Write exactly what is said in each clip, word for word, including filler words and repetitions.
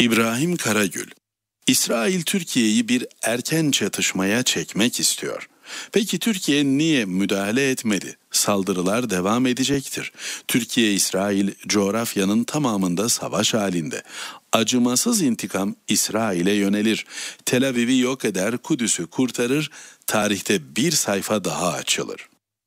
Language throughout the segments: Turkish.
İbrahim Karagül, İsrail Türkiye'yi bir erken çatışmaya çekmek istiyor. Peki Türkiye niye müdahale etmedi? Saldırılar devam edecektir. Türkiye-İsrail coğrafyanın tamamında savaş halinde. Acımasız intikam İsrail'e yönelir. Tel Aviv'i yok eder, Kudüs'ü kurtarır, tarihte bir sayfa daha açılır.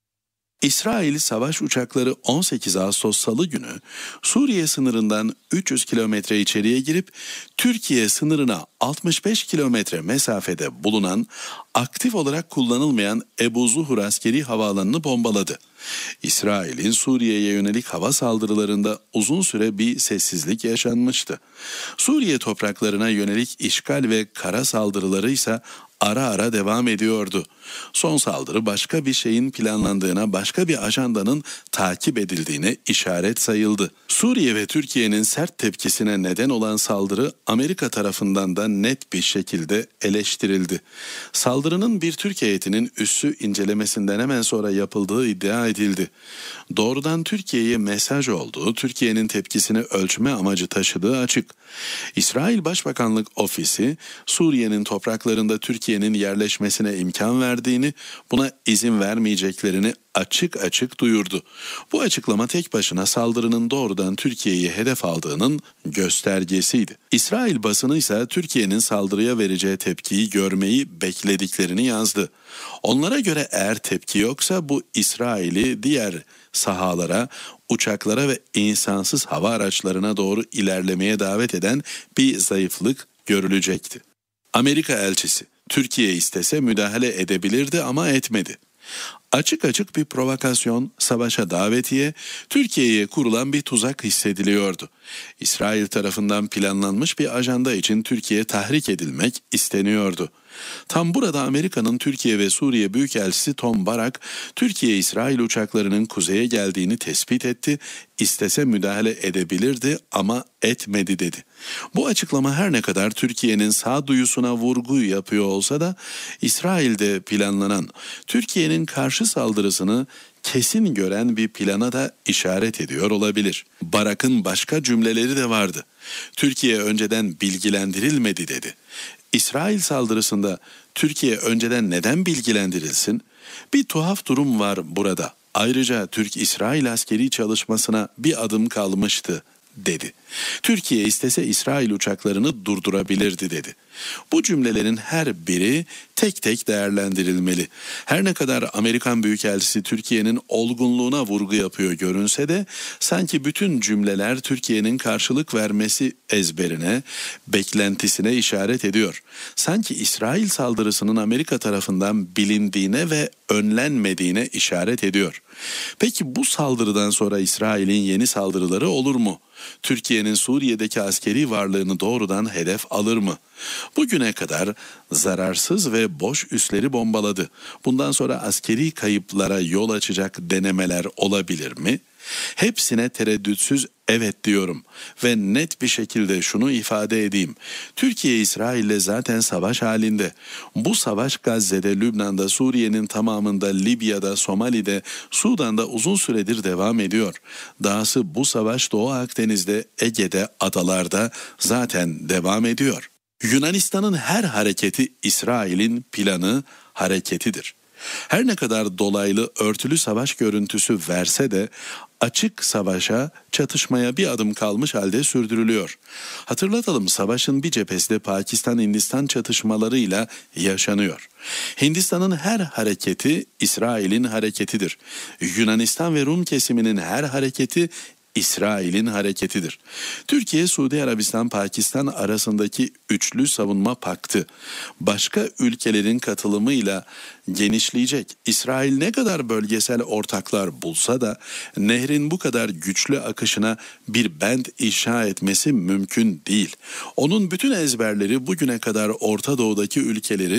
İsrail savaş uçakları on sekiz Ağustos Salı günü Suriye sınırından üç yüz kilometre içeriye girip Türkiye sınırına altmış beş kilometre mesafede bulunan aktif olarak kullanılmayan Ebu Zuhur askeri havaalanını bombaladı. İsrail'in Suriye'ye yönelik hava saldırılarında uzun süre bir sessizlik yaşanmıştı. Suriye topraklarına yönelik işgal ve kara saldırıları ise ara ara devam ediyordu. Son saldırı başka bir şeyin planlandığına, başka bir ajandanın takip edildiğine işaret sayıldı. Suriye ve Türkiye'nin sert tepkisine neden olan saldırı Amerika tarafından da net bir şekilde eleştirildi. Saldırının bir Türk heyetinin üssü incelemesinden hemen sonra yapıldığı iddia edildi. Doğrudan Türkiye'ye mesaj olduğu, Türkiye'nin tepkisini ölçme amacı taşıdığı açık. İsrail Başbakanlık Ofisi, Suriye'nin topraklarında Türkiye'nin yerleşmesine imkan verdiğini, buna izin vermeyeceklerini açık açık duyurdu. Bu açıklama tek başına saldırının doğrudan Türkiye'yi hedef aldığının göstergesiydi. İsrail basını ise Türkiye'nin saldırıya vereceği tepkiyi görmeyi beklediklerini yazdı. Onlara göre eğer tepki yoksa bu İsrail'i diğer sahalara, uçaklara ve insansız hava araçlarına doğru ilerlemeye davet eden bir zayıflık görülecekti. Amerika elçisi, Türkiye istese müdahale edebilirdi ama etmedi. Açık açık bir provokasyon, savaşa davetiye, Türkiye'ye kurulan bir tuzak hissediliyordu. İsrail tarafından planlanmış bir ajanda için Türkiye tahrik edilmek isteniyordu. Tam burada Amerika'nın Türkiye ve Suriye Büyükelçisi Tom Barak, Türkiye-İsrail uçaklarının kuzeye geldiğini tespit etti, istese müdahale edebilirdi ama etmedi dedi. Bu açıklama her ne kadar Türkiye'nin sağduyusuna vurgu yapıyor olsa da, İsrail'de planlanan Türkiye'nin karşı saldırısını kesin gören bir plana da işaret ediyor olabilir. Barak'ın başka cümleleri de vardı. Türkiye önceden bilgilendirilmedi dedi. İsrail saldırısında Türkiye önceden neden bilgilendirilsin? Bir tuhaf durum var burada. Ayrıca Türk-İsrail askeri çalışmasına bir adım kalmıştı dedi. Türkiye istese İsrail uçaklarını durdurabilirdi dedi. Bu cümlelerin her biri tek tek değerlendirilmeli. Her ne kadar Amerikan Büyükelçisi Türkiye'nin olgunluğuna vurgu yapıyor görünse de sanki bütün cümleler Türkiye'nin karşılık vermesi ezberine, beklentisine işaret ediyor. Sanki İsrail saldırısının Amerika tarafından bilindiğine ve önlenmediğine işaret ediyor. Peki bu saldırıdan sonra İsrail'in yeni saldırıları olur mu? Türkiye'nin Suriye'deki askeri varlığını doğrudan hedef alır mı? Bugüne kadar zararsız ve boş üsleri bombaladı. Bundan sonra askeri kayıplara yol açacak denemeler olabilir mi? Hepsine tereddütsüz evet diyorum ve net bir şekilde şunu ifade edeyim. Türkiye İsrail'le zaten savaş halinde. Bu savaş Gazze'de, Lübnan'da, Suriye'nin tamamında, Libya'da, Somali'de, Sudan'da uzun süredir devam ediyor. Dahası bu savaş Doğu Akdeniz'de, Ege'de, adalarda zaten devam ediyor. Yunanistan'ın her hareketi İsrail'in planı, hareketidir. Her ne kadar dolaylı örtülü savaş görüntüsü verse de açık savaşa, çatışmaya bir adım kalmış halde sürdürülüyor. Hatırlatalım, savaşın bir cephesi de Pakistan-Hindistan çatışmalarıyla yaşanıyor. Hindistan'ın her hareketi İsrail'in hareketidir. Yunanistan ve Rum kesiminin her hareketi İsrail'in hareketidir. Türkiye, Suudi Arabistan, Pakistan arasındaki üçlü savunma paktı başka ülkelerin katılımıyla genişleyecek. İsrail ne kadar bölgesel ortaklar bulsa da nehrin bu kadar güçlü akışına bir bent inşa etmesi mümkün değil. Onun bütün ezberleri bugüne kadar Orta Doğu'daki ülkeleri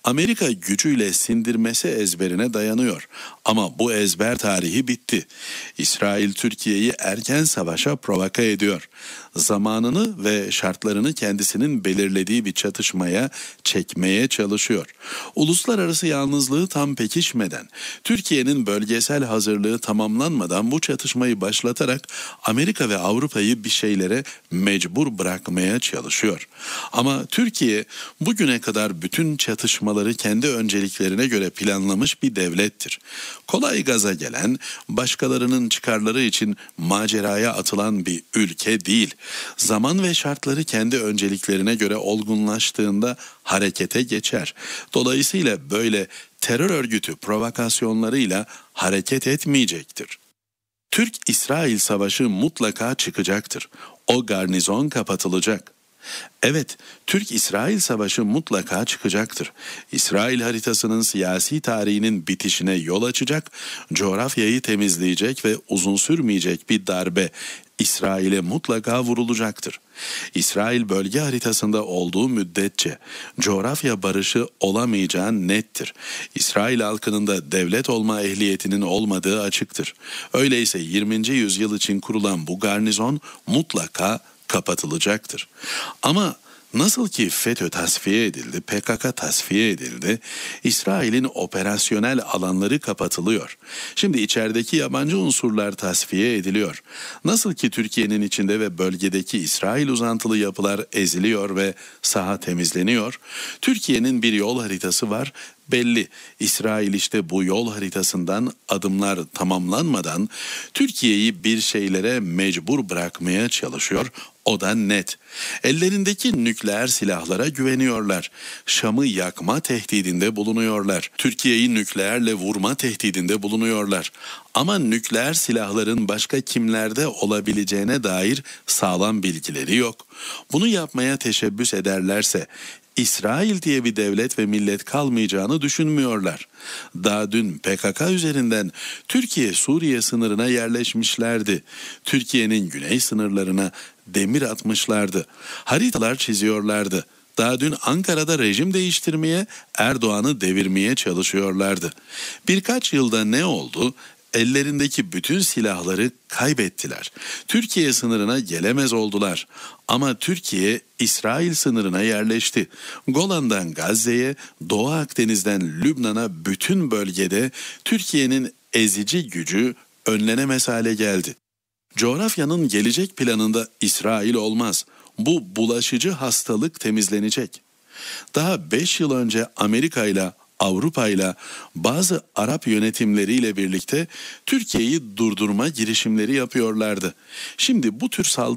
Amerika gücüyle sindirmesi ezberine dayanıyor. Ama bu ezber tarihi bitti. İsrail Türkiye'yi erken savaşa provoke ediyor. Zamanını ve şartlarını kendisinin belirlediği bir çatışmaya çekmeye çalışıyor. Uluslararası yalnızlığı tam pekişmeden, Türkiye'nin bölgesel hazırlığı tamamlanmadan bu çatışmayı başlatarak Amerika ve Avrupa'yı bir şeylere mecbur bırakmaya çalışıyor. Ama Türkiye bugüne kadar bütün çatışmaları kendi önceliklerine göre planlamış bir devlettir. Kolay gaza gelen, başkalarının çıkarları için maceraya atılan bir ülke değil. Zaman ve şartları kendi önceliklerine göre olgunlaştığında harekete geçer. Dolayısıyla böyle terör örgütü provokasyonlarıyla hareket etmeyecektir. Türk-İsrail savaşı mutlaka çıkacaktır. O garnizon kapatılacak. Evet, Türk-İsrail savaşı mutlaka çıkacaktır. İsrail haritasının siyasi tarihinin bitişine yol açacak, coğrafyayı temizleyecek ve uzun sürmeyecek bir darbe İsrail'e mutlaka vurulacaktır. İsrail bölge haritasında olduğu müddetçe coğrafya barışı olamayacağı nettir. İsrail halkının da devlet olma ehliyetinin olmadığı açıktır. Öyleyse yirminci yüzyıl için kurulan bu garnizon mutlaka kapatılacaktır. Ama nasıl ki FETÖ tasfiye edildi, P K K tasfiye edildi, İsrail'in operasyonel alanları kapatılıyor. Şimdi içerideki yabancı unsurlar tasfiye ediliyor. Nasıl ki Türkiye'nin içinde ve bölgedeki İsrail uzantılı yapılar eziliyor ve saha temizleniyor, Türkiye'nin bir yol haritası var. Belli, İsrail işte bu yol haritasından adımlar tamamlanmadan Türkiye'yi bir şeylere mecbur bırakmaya çalışıyor. O da net. Ellerindeki nükleer silahlara güveniyorlar. Şam'ı yakma tehdidinde bulunuyorlar. Türkiye'yi nükleerle vurma tehdidinde bulunuyorlar. Ama nükleer silahların başka kimlerde olabileceğine dair sağlam bilgileri yok. Bunu yapmaya teşebbüs ederlerse İsrail diye bir devlet ve millet kalmayacağını düşünmüyorlar. Daha dün P K K üzerinden Türkiye-Suriye sınırına yerleşmişlerdi. Türkiye'nin güney sınırlarına demir atmışlardı. Haritalar çiziyorlardı. Daha dün Ankara'da rejim değiştirmeye, Erdoğan'ı devirmeye çalışıyorlardı. Birkaç yılda ne oldu? Ellerindeki bütün silahları kaybettiler. Türkiye sınırına gelemez oldular. Ama Türkiye İsrail sınırına yerleşti. Golan'dan Gazze'ye, Doğu Akdeniz'den Lübnan'a bütün bölgede Türkiye'nin ezici gücü önlenemez hale geldi. Coğrafyanın gelecek planında İsrail olmaz. Bu bulaşıcı hastalık temizlenecek. Daha beş yıl önce Amerika ile Avrupa ile bazı Arap yönetimleriyle birlikte Türkiye'yi durdurma girişimleri yapıyorlardı. Şimdi bu tür saldırı